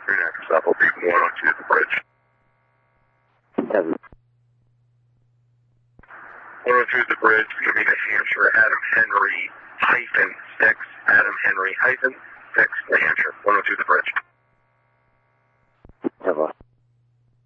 Your next stop will be 102 at the bridge. 102 at the bridge, it's going to be New Hampshire, Adam Henry, -6, Adam Henry, -6, New Hampshire, 102 at the bridge. Yeah, boss.